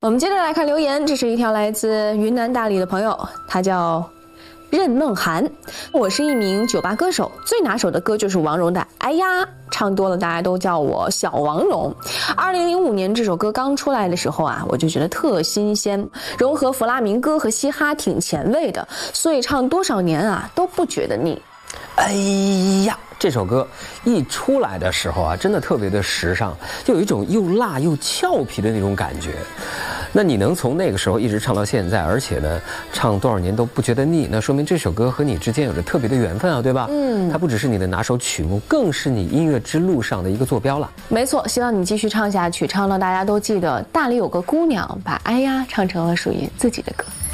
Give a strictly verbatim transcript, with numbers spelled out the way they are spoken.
我们接着来看留言，这是一条来自云南大理的朋友，他叫任梦涵。我是一名酒吧歌手，最拿手的歌就是王蓉的《哎呀》，唱多了大家都叫我小王蓉。二零零五年这首歌刚出来的时候啊，我就觉得特新鲜，融合弗拉明戈和嘻哈，挺前卫的，所以唱多少年啊都不觉得腻。 哎呀，这首歌一出来的时候啊，真的特别的时尚，就有一种又辣又俏皮的那种感觉。那你能从那个时候一直唱到现在，而且呢，唱多少年都不觉得腻，那说明这首歌和你之间有着特别的缘分啊，对吧？嗯，它不只是你的拿手曲目，更是你音乐之路上的一个坐标了。 没错，希望你继续唱下去，唱到大家都记得大理有个姑娘把哎呀唱成了属于自己的歌。